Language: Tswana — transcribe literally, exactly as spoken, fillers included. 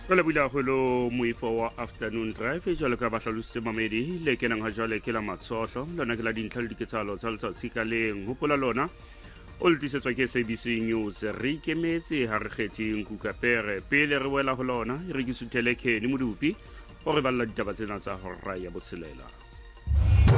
Re lebile haholo moifo wa afternoon drive jwalo ka ba hlalositse mamedi le kenang ha jwale ke la matsohlo lona ke la dintlha le diketsahalo tsa letsatsi ka leng hopola lona o le tlisetswa ke S A B C News re ikemetse ha re kgetheng kukapere pele re wela ho lona re ke suthele kheni modupi o re balla ditaba tsena tsa hora ya botshelela.